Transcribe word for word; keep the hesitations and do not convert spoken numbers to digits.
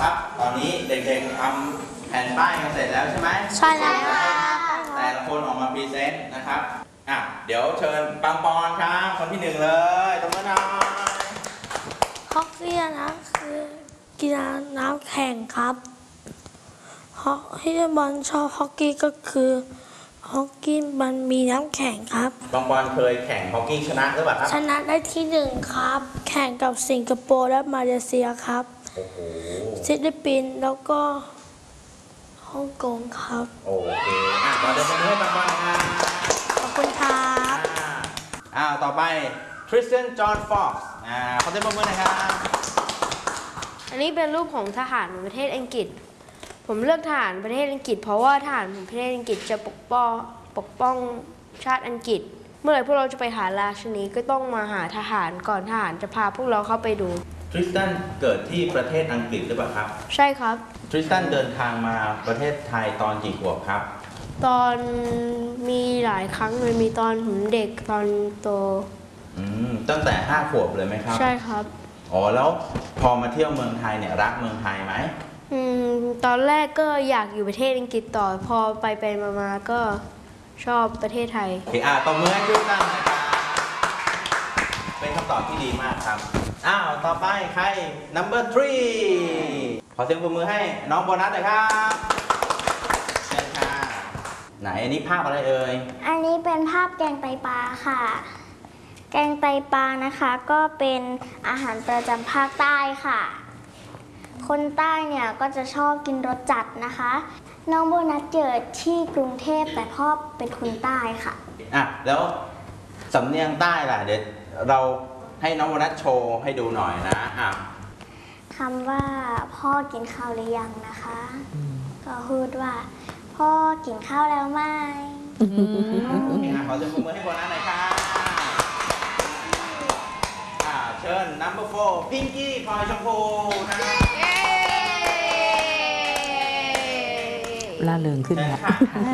ครับตอนนี้เด็กๆทำแผ่นป้ายกันเสร็จแล้วใช่ไหมใช่แล้วแต่ละคนออกมาพรีเซนต์นะครับอ่ะเดี๋ยวเชิญปังปอนครับคนที่หนึ่งเลยตรงนั้นหน่อยฮอกกี้นะคือกีฬาน้ำแข่งครับฮอกที่บอลชอบฮอกกี้ก็คือฮอกกี้มันมีน้ำแข็งครับปังปอนเคยแข่งฮอกกี้ชนะหรือเปล่าครับชนะได้ที่หนึ่งครับ แข่งกับสิงคโปร์และมาเลเซียครับโอ้โหฟิลิปปินส์แล้วก็ฮ่องกงครับโอเคอ่ะต่อเดินไปให้ปังปอนครับขอบคุณครับอ่าต่อไปคริสเตียนจอห์นฟ็อกซ์อ่าเขาจะมาเมื่อไหร่ครับอันนี้เป็นรูปของทหารของประเทศอังกฤษผมเลือกทหารประเทศอังกฤษเพราะว่าทหารของประเทศอังกฤษจะปกป้องปกป้องชาติอังกฤษเมื่อไหร่พวกเราจะไปหาราชินีก็ต้องมาหาทหารก่อนทหารจะพาพวกเราเข้าไปดูทริสตันเกิดที่ประเทศอังกฤษหรือเปล่าครับใช่ครับทริสตันเดินทางมาประเทศไทยตอนกี่ขวบครับตอนมีหลายครั้งเลยมีตอนผมเด็กตอนโตอืมตั้งแต่ห้าขวบเลยไหมครับใช่ครับอ๋อแล้วพอมาเที่ยวเมืองไทยเนี่ยรักเมืองไทยไหมอืมตอนแรกก็อยากอยู่ประเทศอังกฤษต่อพอไปไปมาๆก็ชอบประเทศไทยโอเคอ่ะตบมือให้ทริสตันนะครับเป็นคำตอบที่ดีมากครับอ้าวต่อไปใคร number three ขอเสียงปรบมือให้น้องโบนัสหน่อยครับเชิญค่ะไหนอันนี้ภาพอะไรเอ่ยอันนี้เป็นภาพแกงไตปลาค่ะแกงไตปลานะคะก็เป็นอาหารประจำภาคใต้ค่ะคนใต้เนี่ยก็จะชอบกินรสจัดนะคะน้องโบนัสเกิดที่กรุงเทพแต่พ่อเป็นคนใต้ค่ะอ่ะแล้วสำเนียงใต้ล่ะเดี๋ยวเราให้น้องโบนัสโชว์ให้ดูหน่อยนะอ่ะคำว่าพ่อกินข้าวหรือยังนะคะก็พูดว่าพ่อกินข้าวแล้วไหมขอเสียงปรบมือให้โบนัสหน่อยค่ะเชิญ number four พิงกี้พลอยชมพูนะล่าเริงขึ้นแล้ว